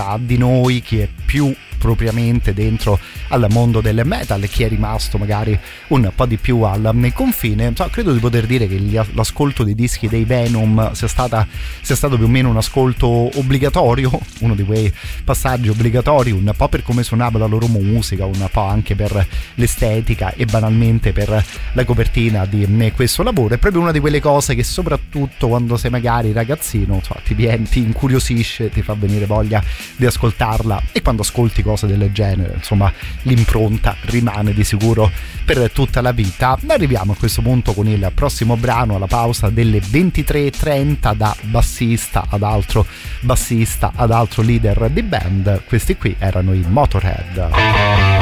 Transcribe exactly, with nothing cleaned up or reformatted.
tra di noi, chi è più propriamente dentro al mondo del metal e chi è rimasto magari un po' di più al nel confine. So, credo di poter dire che gli, l'ascolto dei dischi dei Venom sia, stata, sia stato più o meno un ascolto obbligatorio, uno di quei passaggi obbligatori, un po' per come suonava la loro musica, un po' anche per l'estetica e banalmente per la copertina di questo lavoro. È proprio una di quelle cose che soprattutto quando sei magari ragazzino, so, ti, viene, ti incuriosisce, ti fa venire voglia di ascoltarla, e quando ascolti cose del genere, insomma, l'impronta rimane di sicuro per tutta la vita. Arriviamo a questo punto con il prossimo brano alla pausa delle ventitré e trenta, da bassista ad altro bassista ad altro leader di band. Questi qui erano i Motorhead.